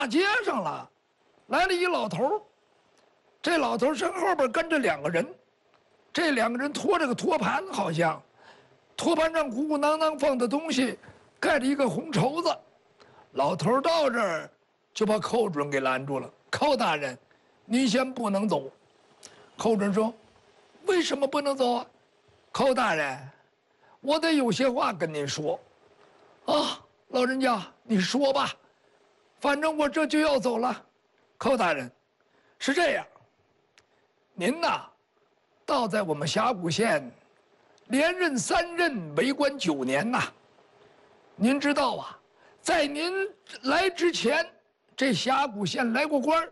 街上了，来了一老头儿，这老头儿身后边跟着2个人，这2个人拖着个托盘，好像托盘上鼓鼓囊囊放的东西，盖着一个红绸子。老头儿到这儿就把寇准给拦住了。寇大人，您先不能走。寇准说：“为什么不能走啊？”寇大人，我得有些话跟您说。啊，老人家，你说吧。反正我这就要走了。寇大人，是这样，您呐，倒在我们峡谷县连任3任，为官9年呐。您知道啊，在您来之前，这峡谷县来过官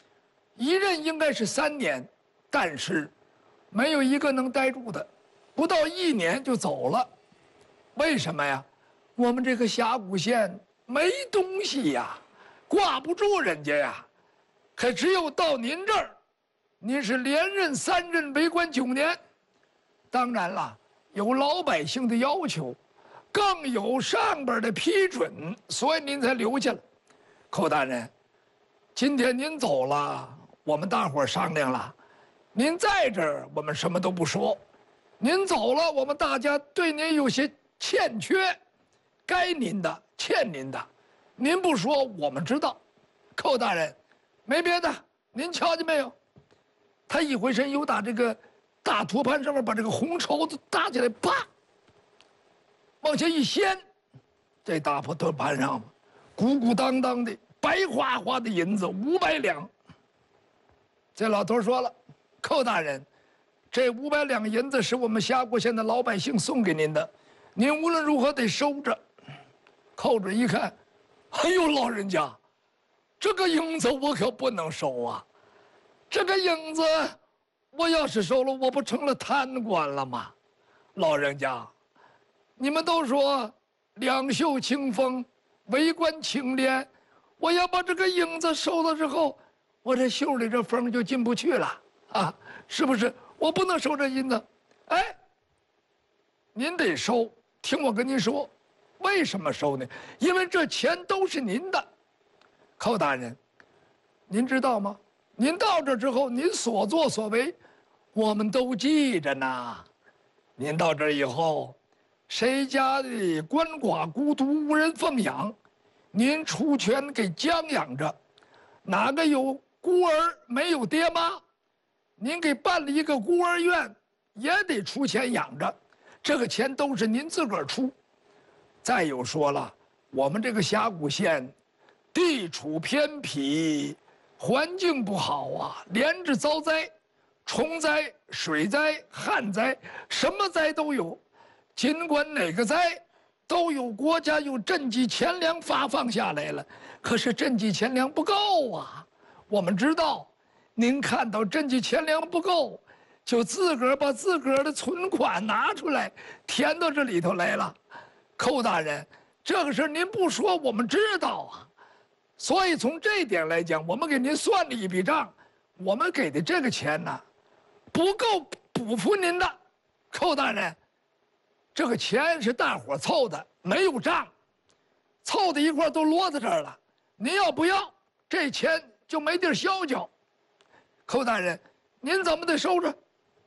，1任应该是3年，但是没有一个能待住的，不到1年就走了。为什么呀？我们这个峡谷县没东西呀，挂不住人家呀。可只有到您这儿，您是连任3任，为官9年。当然了，有老百姓的要求，更有上边的批准，所以您才留下了。寇大人，今天您走了，我们大伙儿商量了，您在这儿我们什么都不说，您走了，我们大家对您有些欠缺，该您的欠您的，您不说我们知道。寇大人，没别的，您瞧见没有？他一回身，又打这个大托盘上面把这个红绸子搭起来，啪，往下一掀，这大托盘上鼓鼓当当的白花花的银子500两。这老头说了：“寇大人，这500两银子是我们峡谷县的老百姓送给您的，您无论如何得收着。”寇准一看，哎呦，老人家，这个银子我可不能收啊！这个银子，我要是收了，我不成了贪官了吗？老人家，你们都说两袖清风，为官清廉，我要把这个银子收了之后，我这袖里这风就进不去了啊！是不是？我不能收这银子。哎，您得收，听我跟您说，为什么收呢？因为这钱都是您的。寇大人，您知道吗？您到这之后，您所作所为，我们都记着呢。您到这以后，谁家的鳏寡孤独无人奉养，您出钱给将养着；哪个有孤儿没有爹妈，您给办了一个孤儿院，也得出钱养着。这个钱都是您自个儿出。再有说了，我们这个峡谷县地处偏僻，环境不好啊，连着遭灾，虫灾、水灾、旱灾，什么灾都有。尽管哪个灾都有国家有赈济钱粮发放下来了，可是赈济钱粮不够啊。我们知道，您看到赈济钱粮不够，就自个儿把自个儿的存款拿出来填到这里头来了。寇大人，这个事您不说，我们知道啊。所以从这一点来讲，我们给您算了一笔账，我们给的这个钱呢，不够补付您的。寇大人，这个钱是大伙凑的，没有账，凑的一块都摞在这儿了。您要不要，这钱就没地儿消交。寇大人，您怎么得收着？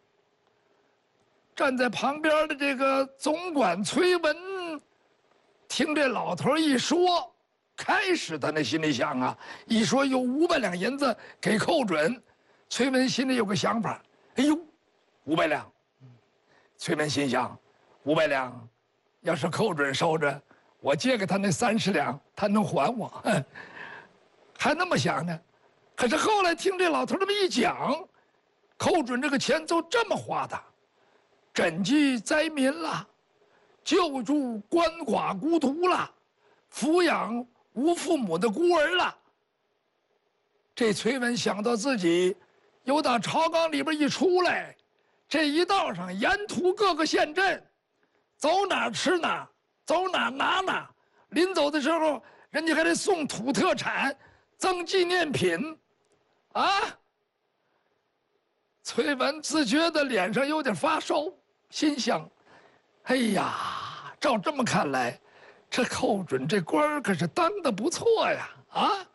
站在旁边的这个总管崔文，听这老头一说，开始他那心里想啊，一说有500两银子给寇准，崔文心里有个想法，哎呦，500两。崔文心想，500两，要是寇准收着，我借给他那30两，他能还我，还那么想呢。可是后来听这老头这么一讲，寇准这个钱都这么花的，赈济灾民了，救助鳏寡孤独了，抚养无父母的孤儿了。这崔文想到自己由打朝纲里边一出来，这一道上沿途各个县镇，走哪儿吃哪儿，走哪儿拿哪儿。临走的时候，人家还得送土特产，赠纪念品，啊！崔文自觉的脸上有点发烧，心想：哎呀，照这么看来，这寇准这官儿可是当得不错呀！啊！